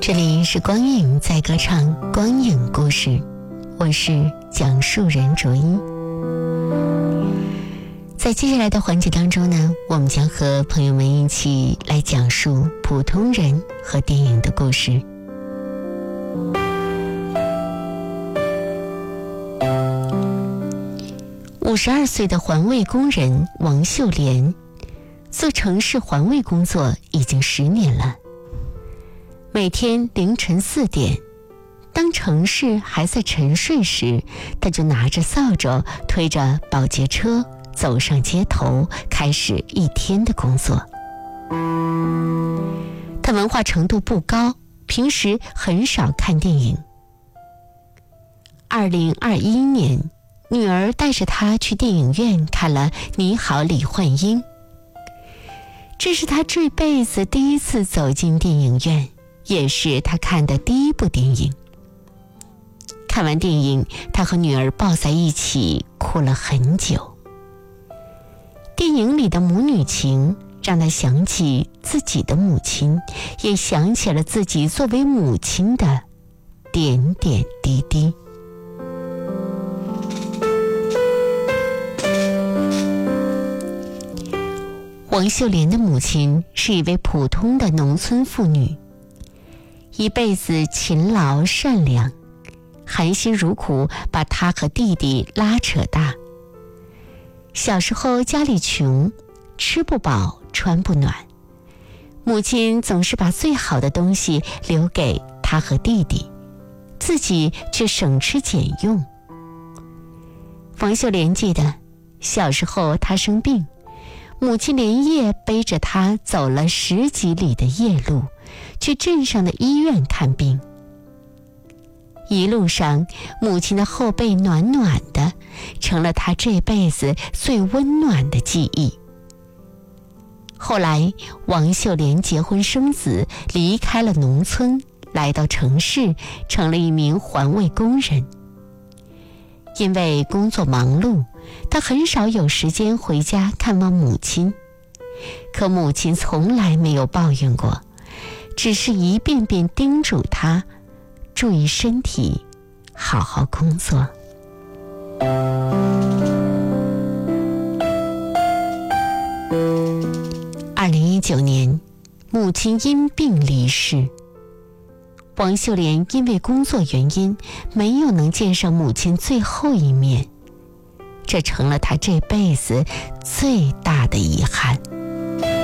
这里是光影在歌唱，光影故事，我是讲述人卓一。在接下来的环节当中呢，我们将和朋友们一起来讲述普通人和电影的故事。52岁的环卫工人王秀莲，做城市环卫工作已经10年了。每天凌晨4点，当城市还在沉睡时，他就拿着扫帚，推着保洁车走上街头，开始一天的工作。他文化程度不高，平时很少看电影。2021年，女儿带着他去电影院看了《你好，李焕英》，这是他这辈子第一次走进电影院，也是他看的第一部电影。看完电影，他和女儿抱在一起哭了很久。电影里的母女情让他想起自己的母亲，也想起了自己作为母亲的点点滴滴。王秀莲的母亲是一位普通的农村妇女，一辈子勤劳善良，含辛茹苦把她和弟弟拉扯大。小时候家里穷，吃不饱穿不暖，母亲总是把最好的东西留给她和弟弟，自己却省吃俭用。王秀莲记得小时候她生病，母亲连夜背着她走了10几里的夜路，去镇上的医院看病。一路上，母亲的后背暖暖的，成了她这辈子最温暖的记忆。后来，王秀莲结婚生子，离开了农村，来到城市，成了一名环卫工人。因为工作忙碌，她很少有时间回家看望母亲，可母亲从来没有抱怨过，只是一遍遍叮嘱她注意身体，好好工作。2019年，母亲因病离世。王秀莲因为工作原因，没有能见上母亲最后一面，这成了她这辈子最大的遗憾。